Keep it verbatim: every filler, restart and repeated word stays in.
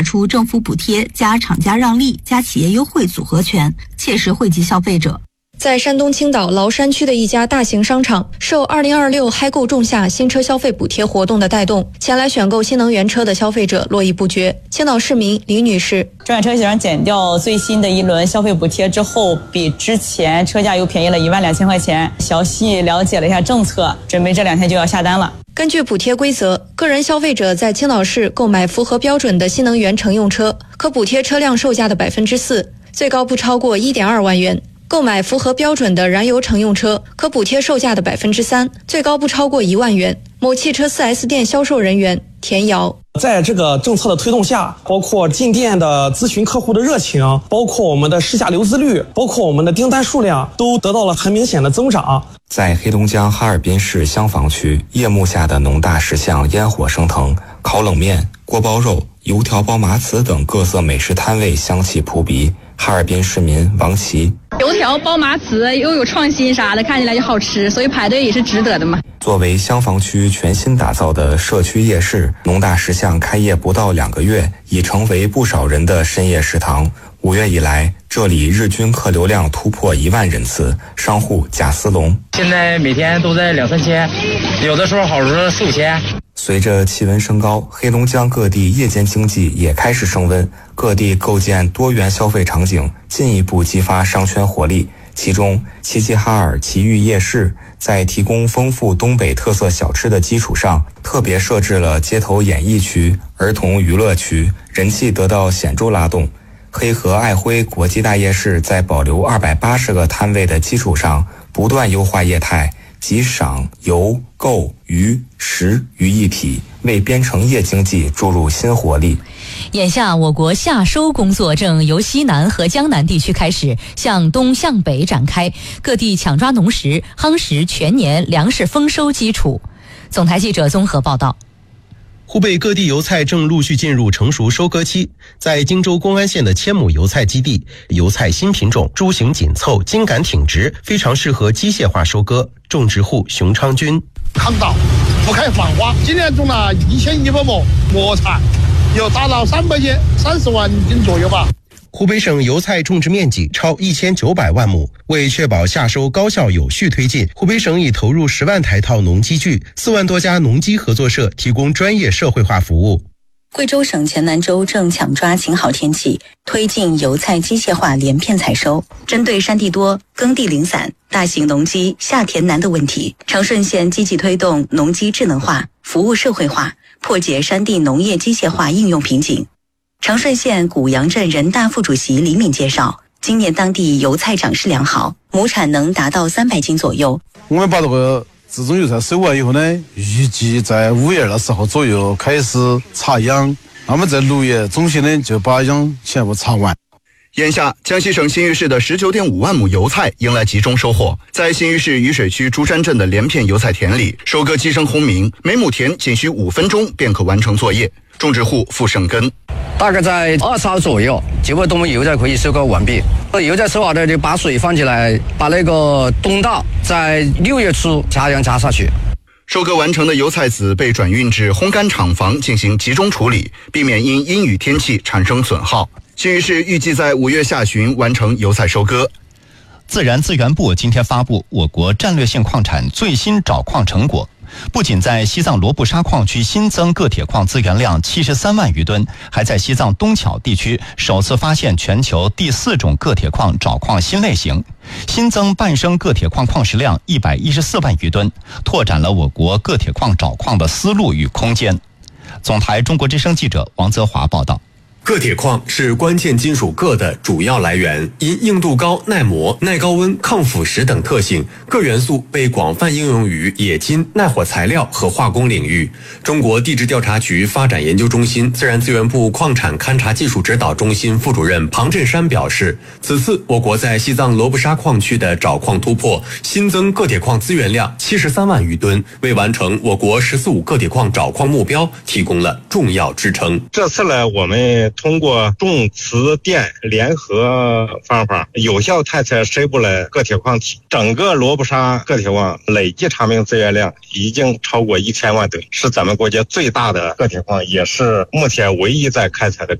打出政府补贴加厂家让利加企业优惠组合拳，切实惠及消费者。 在山东青岛崂山区的一家大型商场，受二零二六嗨购仲夏新车消费补贴活动的带动，前来选购新能源车的消费者络绎不绝。青岛市民李女士， 这款车型减掉最新的一轮消费补贴之后，比之前车价又便宜了一万两千块钱。详细了解了一下政策，准备这两天就要下单了。 根据补贴规则，个人消费者在青岛市购买符合标准的新能源乘用车，可补贴车辆售价的百分之四，最高不超过一点二万元。购买符合标准的燃油乘用车，可补贴售价的百分之三，最高不超过一万元。某汽车 四 S 店销售人员田瑶， 在这个政策的推动下，包括进店的咨询客户的热情，包括我们的试驾流资率，包括我们的订单数量，都得到了很明显的增长。 在黑龙江哈尔滨市襄房区，夜幕下的农大石巷烟火升腾，烤冷面、锅包肉、油条包麻糍等各色美食摊位香气扑鼻。哈尔滨市民王琦， 油条包麻糍又有创新啥的，看起来就好吃，所以排队也是值得的嘛。 作为襄房区全新打造的社区夜市，农大石巷开业不到两个月，已成为不少人的深夜食堂。五月以来，这里日均客流量突破一万人次。商户贾思龙， 现在每天都在两三千，有的时候好时候四五千。 随着气温升高，黑龙江各地夜间经济也开始升温，各地构建多元消费场景，进一步激发商圈活力。其中，齐齐哈尔奇遇夜市在提供丰富东北特色小吃的基础上，特别设置了街头演艺区、儿童娱乐区，人气得到显著拉动。黑河爱辉国际大夜市在保留二百八十个摊位的基础上，不断优化业态，集赏、游、购、娱、食于一体，为边城夜经济注入新活力。 眼下，我国夏收工作正由西南和江南地区开始，向东向北展开，各地抢抓农时，夯实全年粮食丰收基础。总台记者综合报道。 湖北各地油菜正陆续进入成熟收割期，在荆州公安县的千亩油菜基地，油菜新品种株形紧凑、茎秆挺直，非常适合机械化收割。种植户熊昌军， 看到不开放花，今年种了一千一百亩磨菜，有达到三百斤，三十万斤左右吧。 湖北省油菜种植面积超一千九百万亩，为确保夏收高效有序推进，湖北省已投入十万台套农机具，四万多家农机合作社提供专业社会化服务。 贵州省黔南州正抢抓晴好天气，推进油菜机械化连片采收。针对山地多、耕地零散、大型农机下田难的问题，长顺县积极推动农机智能化、服务社会化，破解山地农业机械化应用瓶颈。长顺县古阳镇人大副主席李敏介绍，今年当地油菜长势良好，亩产能达到三百斤左右。 我们把这个自种油菜收完以后呢，预计在五月的时候左右开始插秧，那么在六月中旬呢就把秧全部插完。 眼下，江西省新余市的 十九点五万亩油菜迎来集中收获。在新余市雨水区珠山镇的连片油菜田里，收割机声轰鸣，每亩田仅需五分钟便可完成作业。种植户付胜根， 大概在二十号左右，基本冬油菜可以收割完毕。油菜收好的就把水放起来，把那个冬稻在六月初加秧加下去。 收割完成的油菜籽被转运至烘干厂房进行集中处理，避免因阴雨天气产生损耗。新余市预计在五月下旬完成油菜收割。 自然资源部今天发布我国战略性矿产最新找矿成果，不仅在西藏罗布沙矿区新增铬铁矿资源量七十三万余吨，还在西藏东巧地区首次发现全球第四种铬铁矿找矿新类型，新增半升铬铁矿矿石量一百一十四万余吨，拓展了我国铬铁矿找矿的思路与空间。总台中国之声记者王泽华报道。 铬铁矿是关键金属铬的主要来源，因硬度高、耐磨、耐高温、抗腐蚀等特性，铬元素被广泛应用于冶金、耐火材料和化工领域。中国地质调查局发展研究中心自然资源部矿产勘察技术指导中心副主任庞振山表示，此次我国在西藏罗布沙矿区的找矿突破，新增铬铁矿资源量七十三万余吨，为完成我国“十四五”铬铁矿找矿目标提供了重要支撑。 这次呢，我们通过重磁电联合方法，有效探测深部的铬铁矿体。整个罗布沙铬铁矿累计查明资源量已经超过一千万吨，是咱们国家最大的铬铁矿，也是目前唯一在开采的